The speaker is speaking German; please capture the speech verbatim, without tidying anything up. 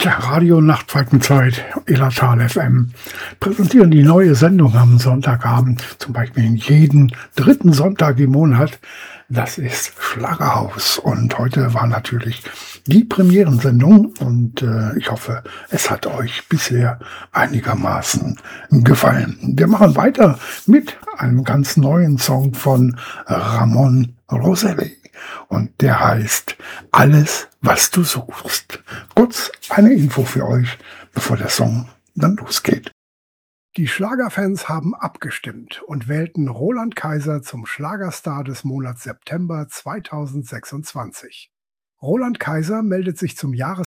Radio Nachtfalkenzeit, Illertal F M, präsentieren die neue Sendung am Sonntagabend, zum Beispiel jeden dritten Sonntag im Monat. Das ist Schlagerhaus. Und heute war natürlich die Premierensendung und äh, ich hoffe, es hat euch bisher einigermaßen gefallen. Wir machen weiter mit einem ganz neuen Song von Ramon Roselli. Und der heißt Alles, was du suchst. Kurz eine Info für euch, bevor der Song dann losgeht. Die Schlagerfans haben abgestimmt und wählten Roland Kaiser zum Schlagerstar des Monats September zweitausendsechsundzwanzig. Roland Kaiser meldet sich zum Jahres